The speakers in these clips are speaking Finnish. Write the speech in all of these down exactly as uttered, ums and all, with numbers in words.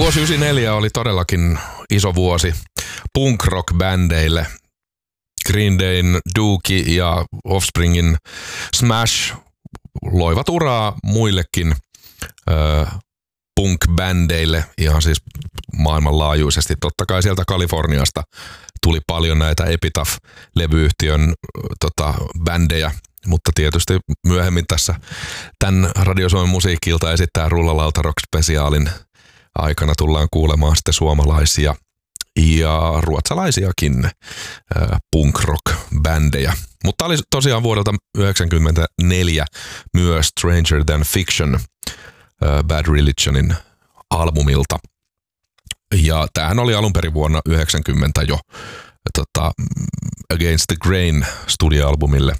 Vuosi yhdeksänkymmentäneljä oli todellakin iso vuosi punk rock bändeille. Green Dayn Dookie ja Offspringin Smash loivat uraa muillekin ö, punk-bändeille, ihan siis maailmanlaajuisesti. Totta kai sieltä Kaliforniasta tuli paljon näitä Epitaph-levyyhtiön tota, bändejä, mutta tietysti myöhemmin tässä tämän Radio Suomen musiikilta esittää Rullalauta Rock-spesiaalin aikana tullaan kuulemaan sitten suomalaisia ja ruotsalaisiakin äh, punk-rock-bändejä. Mutta oli tosiaan vuodelta yhdeksänkymmentäneljä myös Stranger Than Fiction äh, Bad Religionin albumilta. Ja tämähän oli alun perin vuonna yhdeksänkymmentä jo tota, Against the Grain studioalbumille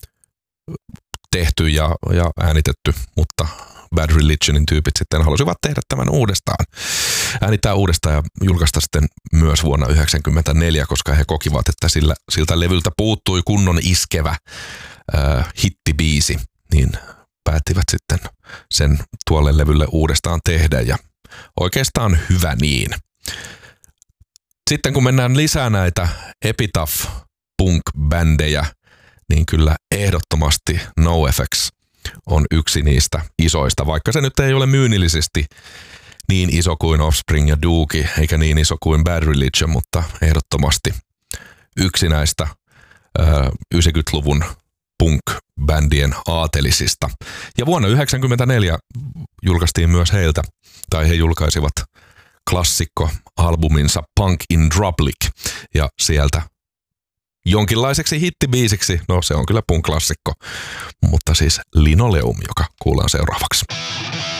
tehty ja, ja äänitetty, mutta Bad Religionin tyypit sitten halusivat tehdä tämän uudestaan. Äänittää uudestaan ja julkaista sitten myös vuonna yhdeksänkymmentäneljä, koska he kokivat, että sillä, siltä levyltä puuttui kunnon iskevä äh, hittibiisi, niin päättivät sitten sen tuolle levylle uudestaan tehdä ja oikeastaan hyvä niin. Sitten kun mennään lisää näitä Epitaph punk-bändejä, niin kyllä ehdottomasti NoFX on yksi niistä isoista, vaikka se nyt ei ole myynnillisesti niin iso kuin Offspring ja Dookie, eikä niin iso kuin Bad Religion, mutta ehdottomasti yksi näistä ö, yhdeksänkymmentäluvun punk-bändien aatelisista. Ja vuonna yhdeksänkymmentäneljä julkaistiin myös heiltä, tai he julkaisivat klassikko-albuminsa Punk in Drublic, ja sieltä jonkinlaiseksi hittibiisiksi, no se on kyllä punk-klassikko, mutta siis Linoleum, joka kuullaan seuraavaksi.